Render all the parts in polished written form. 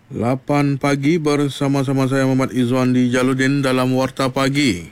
8 pagi bersama-sama saya Muhammad Izwan di Jaludin dalam Warta Pagi.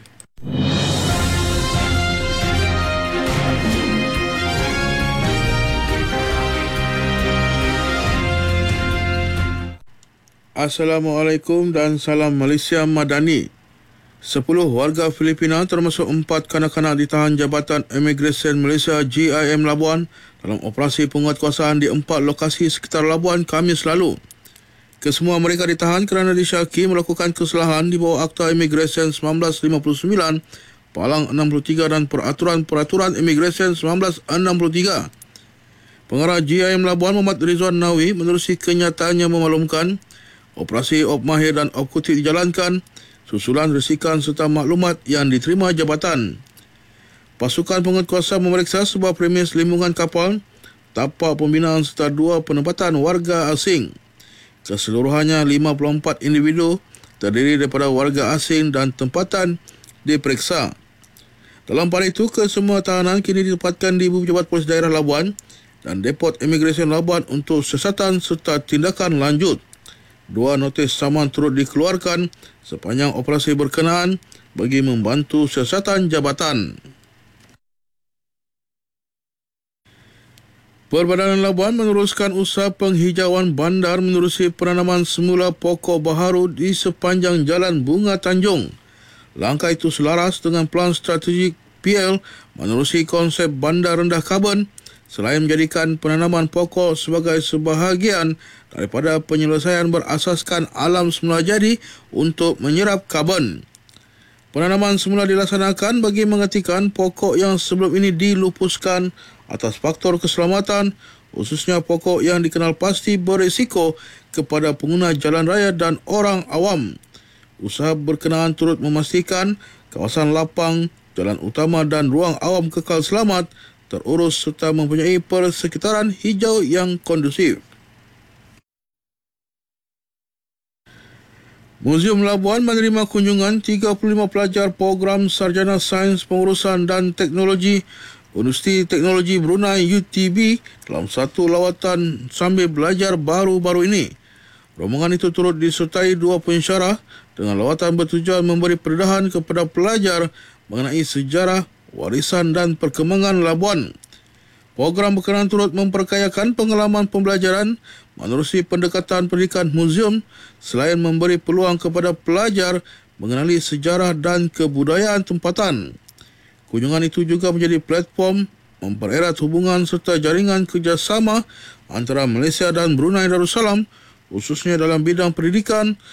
Assalamualaikum dan salam Malaysia Madani. 10 warga Filipina termasuk 4 kanak-kanak ditahan Jabatan Imigresen Malaysia GIM Labuan dalam operasi penguatkuasaan di 4 lokasi sekitar Labuan Khamis lalu. Kesemua mereka ditahan kerana disyaki melakukan kesalahan di bawah Akta Imigresen 1959, Palang 63 dan Peraturan-Peraturan Imigresen 1963. Pengarah GIM Labuan Muhammad Rizwan Nawi menerusi kenyataannya memaklumkan operasi Op Mahir dan Op Kutik dijalankan susulan risikan serta maklumat yang diterima jabatan. Pasukan penguatkuasa memeriksa sebuah premis limbungan kapal, tapak pembinaan serta 2 penempatan warga asing. Keseluruhannya 54 individu terdiri daripada warga asing dan tempatan diperiksa. Dalam pada itu, kesemua tahanan kini ditempatkan di Ibu Pejabat Polis Daerah Labuan dan Depot Imigresen Labuan untuk siasatan serta tindakan lanjut. 2 notis saman turut dikeluarkan sepanjang operasi berkenaan bagi membantu siasatan jabatan. Perbadanan Labuan meneruskan usaha penghijauan bandar menerusi penanaman semula pokok baharu di sepanjang Jalan Bunga Tanjung. Langkah itu selaras dengan pelan strategik PL menerusi konsep bandar rendah karbon selain menjadikan penanaman pokok sebagai sebahagian daripada penyelesaian berasaskan alam semula jadi untuk menyerap karbon. Penanaman semula dilaksanakan bagi menghentikan pokok yang sebelum ini dilupuskan atas faktor keselamatan, khususnya pokok yang dikenal pasti berisiko kepada pengguna jalan raya dan orang awam. Usaha berkenaan turut memastikan kawasan lapang, jalan utama dan ruang awam kekal selamat, terurus serta mempunyai persekitaran hijau yang kondusif. Muzium Labuan menerima kunjungan 35 pelajar program Sarjana Sains Pengurusan dan Teknologi Universiti Teknologi Brunei UTB dalam satu lawatan sambil belajar baru-baru ini. Rombongan itu turut disertai 2 pensyarah dengan lawatan bertujuan memberi pendedahan kepada pelajar mengenai sejarah, warisan dan perkembangan Labuan. Program berkenaan turut memperkayakan pengalaman pembelajaran menerusi pendekatan pendidikan muzium selain memberi peluang kepada pelajar mengenali sejarah dan kebudayaan tempatan. Kunjungan itu juga menjadi platform mempererat hubungan serta jaringan kerjasama antara Malaysia dan Brunei Darussalam khususnya dalam bidang pendidikan